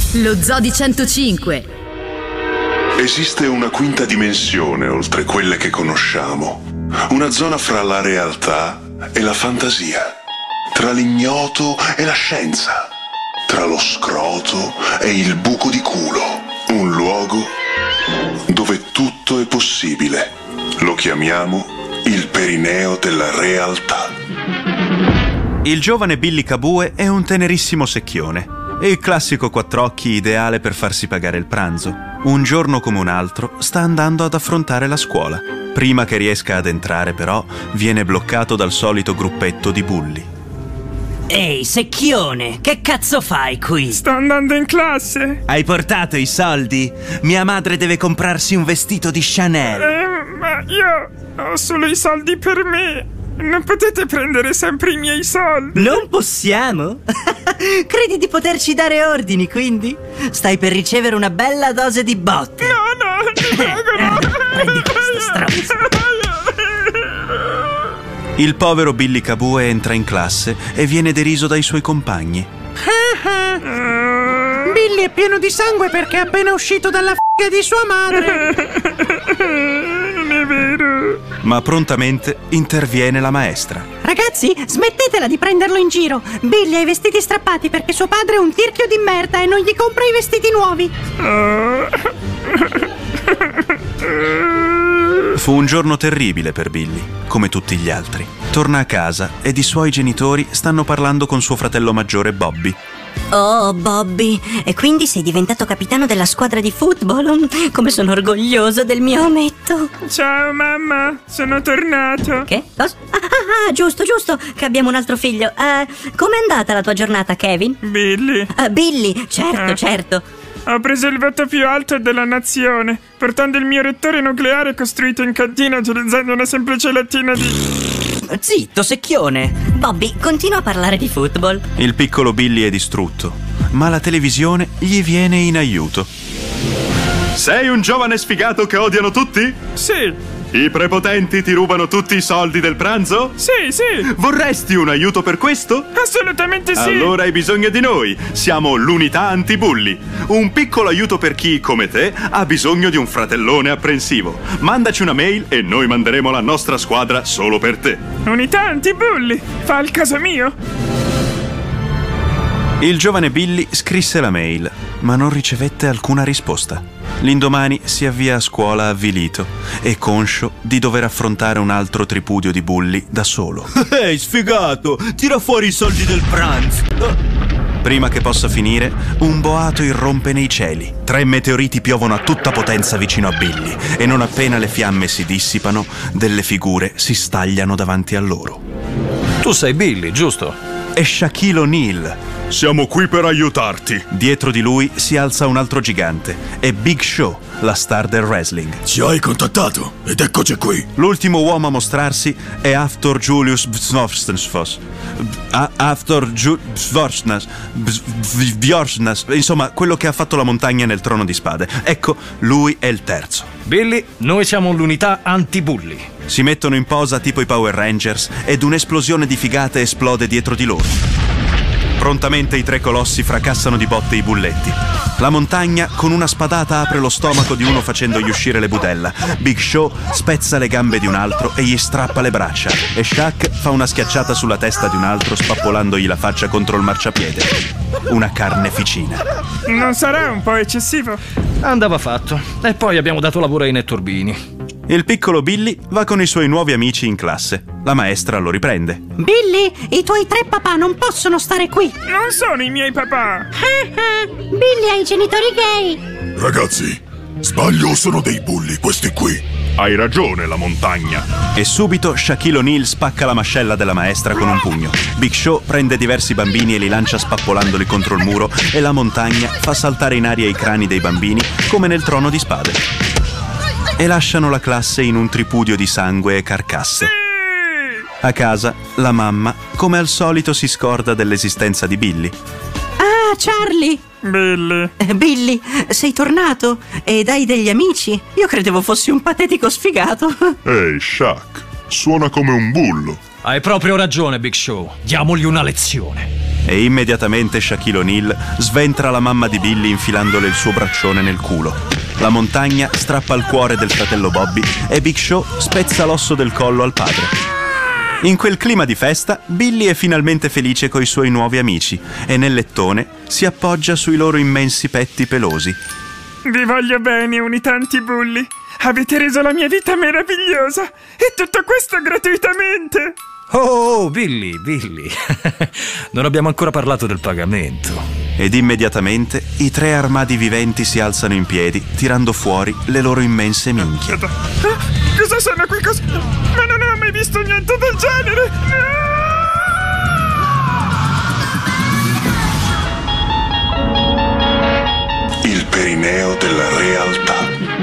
Lo Zoo di 105. Esiste una quinta dimensione oltre quelle che conosciamo. Una zona fra la realtà e la fantasia. Tra l'ignoto e la scienza. Tra lo scroto e il buco di culo. Un luogo dove tutto è possibile. Lo chiamiamo il perineo della realtà. Il giovane Billy Cabue è un tenerissimo secchione. È il classico quattr'occhi ideale per farsi pagare il pranzo. Un giorno come un altro sta andando ad affrontare la scuola. Prima che riesca ad entrare, però, viene bloccato dal solito gruppetto di bulli. Ehi, secchione, che cazzo fai qui? Sto andando in classe. Hai portato i soldi? Mia madre deve comprarsi un vestito di Chanel. Ma io ho solo i soldi per me. Non potete prendere sempre i miei soldi. Non possiamo? Credi di poterci dare ordini, quindi? Stai per ricevere una bella dose di botte. No, ti prego, no. Prendi questo stronzo. Il povero Billy Cabue entra in classe e viene deriso dai suoi compagni. Billy è pieno di sangue perché è appena uscito dalla f***a di sua madre. Non è vero. Ma prontamente interviene la maestra. Ragazzi, smettetela di prenderlo in giro. Billy ha i vestiti strappati perché suo padre è un tirchio di merda e non gli compra i vestiti nuovi. Fu un giorno terribile per Billy, come tutti gli altri. Torna a casa ed i suoi genitori stanno parlando con suo fratello maggiore Bobby. Oh, Bobby, e quindi sei diventato capitano della squadra di football? Come sono orgoglioso del mio ometto. Ciao mamma, sono tornato. Che? Cosa? Giusto, che abbiamo un altro figlio. Com'è andata la tua giornata, Kevin? Billy. Billy, certo. Ho preso il voto più alto della nazione, portando il mio reattore nucleare costruito in cantina utilizzando una semplice lattina di... Zitto, secchione. Bobby, continua a parlare di football. Il piccolo Billy è distrutto, ma la televisione gli viene in aiuto. Sei un giovane sfigato che odiano tutti? Sì. I prepotenti ti rubano tutti i soldi del pranzo? Sì. Vorresti un aiuto per questo? Assolutamente sì. Allora hai bisogno di noi. Siamo l'unità anti-bulli. Un piccolo aiuto per chi, come te, ha bisogno di un fratellone apprensivo. Mandaci una mail e noi manderemo la nostra squadra solo per te. Unità anti-bulli. Fa il caso mio. Il giovane Billy scrisse la mail, ma non ricevette alcuna risposta. L'indomani si avvia a scuola avvilito e conscio di dover affrontare un altro tripudio di bulli da solo. Ehi, sfigato! Tira fuori i soldi del pranzo! Prima che possa finire, un boato irrompe nei cieli. 3 meteoriti piovono a tutta potenza vicino a Billy e non appena le fiamme si dissipano, delle figure si stagliano davanti a loro. Tu sei Billy, giusto? È Shaquille O'Neal. Siamo qui per aiutarti. Dietro di lui si alza un altro gigante. È Big Show, la star del wrestling. Ci hai contattato ed eccoci qui. L'ultimo uomo a mostrarsi è Hafthor Julius Bjornsnas. Insomma, quello che ha fatto la montagna nel Trono di Spade. Ecco, lui è il terzo. Billy, noi siamo l'unità anti-bulli. Si mettono in posa tipo i Power Rangers ed un'esplosione di figate esplode dietro di loro. Prontamente i 3 colossi fracassano di botte i bulletti. La montagna con una spadata apre lo stomaco di uno facendogli uscire le budella. Big Show spezza le gambe di un altro e gli strappa le braccia. E Shaq fa una schiacciata sulla testa di un altro spappolandogli la faccia contro il marciapiede. Una carneficina. Non sarà un po' eccessivo? Andava fatto. E poi abbiamo dato lavoro ai netturbini. Il piccolo Billy va con i suoi nuovi amici in classe. La maestra lo riprende. Billy, i tuoi 3 papà non possono stare qui. Non sono i miei papà. Billy ha i genitori gay. Ragazzi, sbaglio o sono dei bulli questi qui? Hai ragione, la montagna. E subito Shaquille O'Neal spacca la mascella della maestra con un pugno. Big Show prende diversi bambini e li lancia spappolandoli contro il muro e la montagna fa saltare in aria i crani dei bambini come nel Trono di Spade. E lasciano la classe in un tripudio di sangue e carcasse. A casa, la mamma, come al solito, si scorda dell'esistenza di Billy. Ah, Charlie! Billy, sei tornato? Ed hai degli amici? Io credevo fossi un patetico sfigato. Ehi, Shaq, suona come un bullo. Hai proprio ragione, Big Show. Diamogli una lezione. E immediatamente Shaquille O'Neal sventra la mamma di Billy infilandole il suo braccione nel culo. La montagna strappa il cuore del fratello Bobby e Big Show spezza l'osso del collo al padre. In quel clima di festa, Billy è finalmente felice coi suoi nuovi amici e nel lettone si appoggia sui loro immensi petti pelosi. Vi voglio bene, unitanti bulli. Avete reso la mia vita meravigliosa e tutto questo gratuitamente. Oh, Billy. Non abbiamo ancora parlato del pagamento. Ed immediatamente i 3 armadi viventi si alzano in piedi, tirando fuori le loro immense minchie. Cosa sono qui? Ma non ho mai visto niente del genere! Il perineo della realtà.